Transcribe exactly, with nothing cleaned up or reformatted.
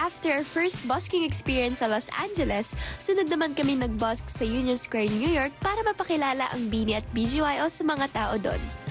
After our first busking experience sa Los Angeles, sunod naman kami nag-busk sa Union Square, New York para mapakilala ang Bini at B G Y O sa mga tao doon.